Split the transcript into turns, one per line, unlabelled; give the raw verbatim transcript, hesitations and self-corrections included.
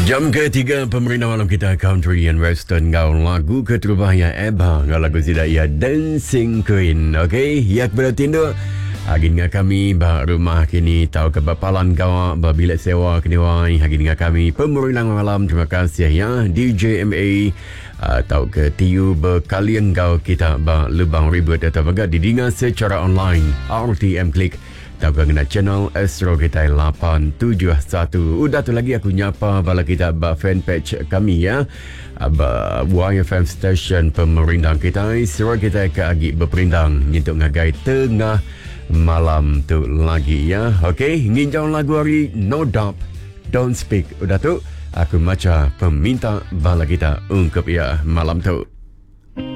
Jam ketiga pemerintah malam kita country and western ngau lagu keterubahnya Eba ngau lagu tidak ya Dancing Queen. Okey, yak bertindu agin dengan kami bah rumah kini tahu kebapalan kau bah bilik sewa kini wai agin dengan kami pemerintah malam. Terima kasih ya D J M A uh, tahu ke tiu berkalian kau kita bah lebang ribut atau bagat didengar secara online R T M Klik. Tahu kena channel Astro kita lapan tujuh satu. Udah tu lagi aku nyapa bala kita ba fanpage kami ya. Ba Y F M station pemerintah kita. Suruh kita ke agi berperindang untuk ngagai tengah malam tu lagi ya. Okey, nginjau lagu hari No Doubt Don't Speak. Udah tu aku maca peminta bala kita ungkap ya malam tu.